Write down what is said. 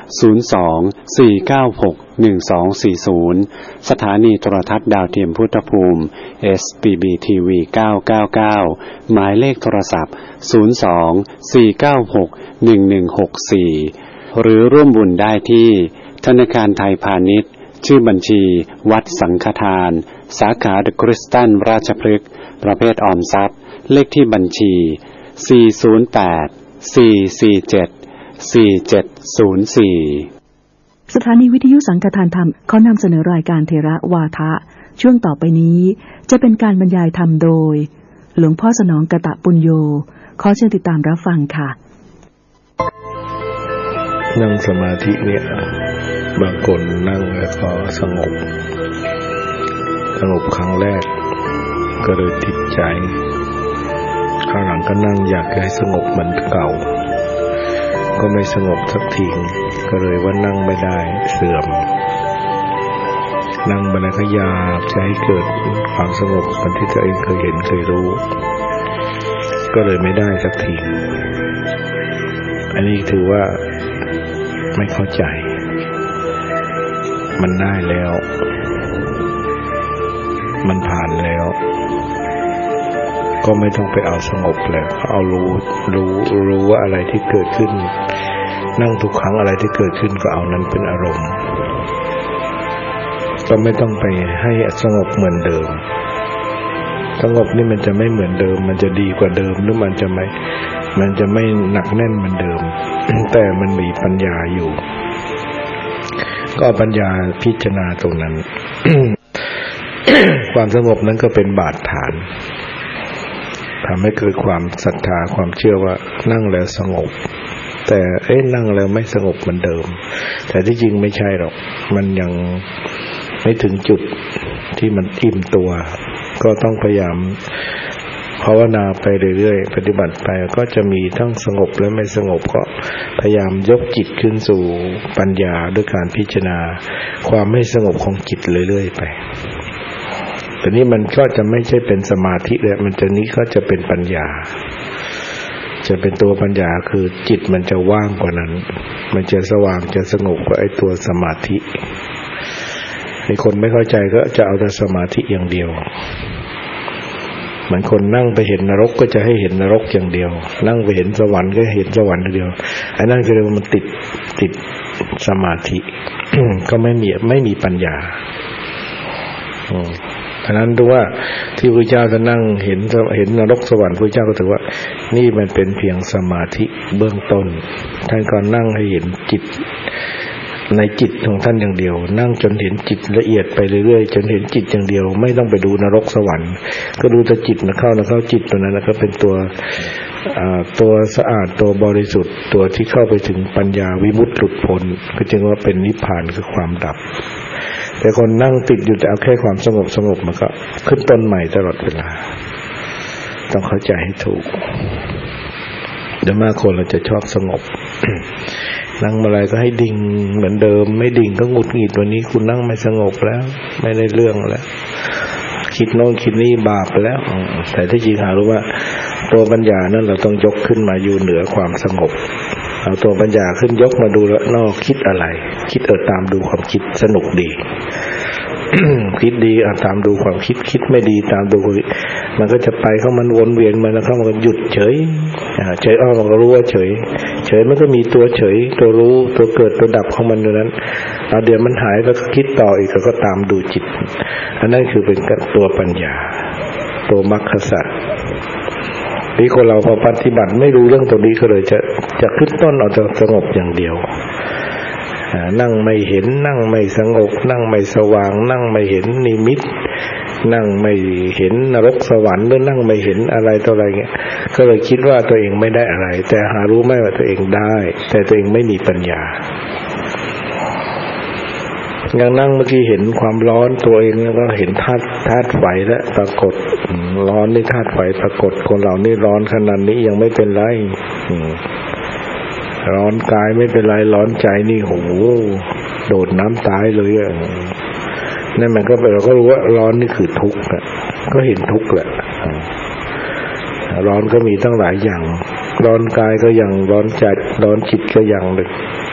02-496-1240 สถานีโทรทัศน์ดาวเทียมพุทธภูมิ SPB TV 999หมายเลขโทรศัพท์02-496-1164หรือร่วมบุญได้ที่ธนาคารไทยพาณิชย์ชื่อบัญชีวัดสังฆทานสาขาเดอะคริสตัลราชพฤกษ์ประเภทออมทรัพย์เลขที่บัญชี408-447-4704 สถานีวิทยุสังฆทานธรรมขอนำเสนอรายการเทระวาทะช่วงต่อไปนี้จะเป็นการบรรยายธรรมโดยหลวงพ่อสนองกตปุญโญขอเชิญติดตามรับฟังค่ะนั่งสมาธิเนี่ยบางคนนั่งแล้วก็สงบครั้งแรกก็เลยติดใจคราวหลังก็นั่งอยากให้สงบเหมือนเก่าก็ไม่สงบสักทีก็เลยว่านั่งไม่ได้เสื่อมนั่งไปแล้วก็อยากจะให้เกิดความสงบเหมือนที่ตัวเองเคยเห็นเคยรู้ก็เลยไม่ได้สักทีอันนี้ถือว่าไม่เข้าใจมันได้แล้วมันผ่านแล้วก็ไม่ต้องไปเอาสงบแล้วเอารู้ว่าอะไรที่เกิดขึ้นนั่งทุกครั้งอะไรที่เกิดขึ้นก็เอานั้นเป็นอารมณ์ก็ไม่ต้องไปให้สงบเหมือนเดิมสงบนี่มันจะไม่เหมือนเดิมมันจะดีกว่าเดิมหรือมันจะไม่หนักแน่นเหมือนเดิม แต่มันมีปัญญาอยู่ก็ปัญญาพิจารณาตรงนั้น ความสงบนั้นก็เป็นบาดฐานทำให้เกิดความศรัทธาความเชื่อว่านั่งแล้วสงบแต่นั่งแล้วไม่สงบเหมือนเดิมแต่ที่จริงไม่ใช่หรอกมันยังไม่ถึงจุดที่มันอิ่มตัวก็ต้องพยายามภาวนาไปเรื่อยๆปฏิบัติไปก็จะมีทั้งสงบและไม่สงบก็พยายามยกจิตขึ้นสู่ปัญญาด้วยการพิจารณาความไม่สงบของจิตเรื่อยๆไปแต่นี้มันก็จะไม่ใช่เป็นสมาธิแล้วมันจะนี้ก็จะเป็นปัญญาจะเป็นตัวปัญญาคือจิตมันจะว่างกว่านั้นมันจะสว่างจะสงบกว่าไอ้ตัวสมาธิให้คนไม่เข้าใจก็จะเอาแต่สมาธิอย่างเดียวเหมือนคนนั่งไปเห็นนรกก็จะให้เห็นนรกอย่างเดียวนั่งไปเห็นสวรรค์ก็เห็นสวรรค์อย่างเดียวไอ้นั่นคือมันติดสมาธิ ก็ไม่มีปัญญาฉะนั้นดูว่าที่พระเจ้าจะนั่งเห็นนรกสวรรค์พระเจ้าก็ถือว่านี่มันเป็นเพียงสมาธิเบื้องต้นท่านก็นั่งให้เห็นจิตในจิตของท่านอย่างเดียวนั่งจนเห็นจิตละเอียดไปเรื่อยๆจนเห็นจิตอย่างเดียวไม่ต้องไปดูนรกสวรรค์ก็ดูแต่จิตนะเข้าจิตตัวนั้นก็เป็นตัวสะอาดตัวบริสุทธิ์ตัวที่เข้าไปถึงปัญญาวิมุตติหลุดพ้นก็จึงว่าเป็นนิพพานคือความดับแต่คนนั่งติดอยู่แต่เอาแค่ความสงบมันก็ขึ้นต้นใหม่ตลอดเวลาต้องเข้าใจให้ถูกเดี๋ยวมาคนเราจะชอบสงบ นั่งอะไรก็ให้ดิ่งเหมือนเดิมไม่ดิ่งก็หงุดหงิดวันนี้คุณนั่งไม่สงบแล้วไม่ได้เรื่องแล้วคิดโน่นคิดนี่บาปไปแล้วแต่ที่จริงหารู้ว่าตัวปัญญานั้นเราต้องยกขึ้นมาอยู่เหนือความสงบเอาตัวปัญญาขึ้นยกมาดูแล้วนอกคิดอะไรคิดตามดูความคิดสนุกดี คิดดีตามดูความคิดไม่ดีตามดูมันก็จะไปเข้ามันวนเวียนมาแล้วเข้ามันหยุดเฉยมันก็รู้ว่าเฉยมันก็มีตัวเฉยตัวรู้ตัวเกิดตัวดับของมันอยู่นั้นเดี๋ยวมันหายแล้วก็คิดต่ออีกก็ตามดูจิตอันนั้นคือเป็นตัวปัญญาตัวมรรคสัจนี่คนเราพอปฏิบัติไม่รู้เรื่องตัวนี้ก็เลยจะขึ้นต้นเอาแต่สงบอย่างเดียวนั่งไม่เห็นนั่งไม่สงบนั่งไม่สว่างนั่งไม่เห็นนิมิตนั่งไม่เห็นนรกสวรรค์หรือนั่งไม่เห็นอะไรต่ออะไรเงี้ยก็เลยคิดว่าตัวเองไม่ได้อะไรแต่หารู้ไหมว่าตัวเองได้แต่ตัวเองไม่มีปัญญาอย่างนั่งเมื่อกี้เห็นความร้อนตัวเองแล้วก็เห็นธาตุไฟแล้วปรากฏร้อนนี่ธาตุไฟปรากฏคนเรานี่ร้อนขนาดนี้ยังไม่เป็นไรร้อนกายไม่เป็นไรร้อนใจนี่โหโดดน้ำตายเลยนั่นมันก็เราก็รู้ว่าร้อนนี่คือทุกข์ก็เห็นทุกข์แหละร้อนก็มีตั้งหลายอย่างร้อนกายก็อย่างร้อนใจร้อนจิตก็อย่างเลย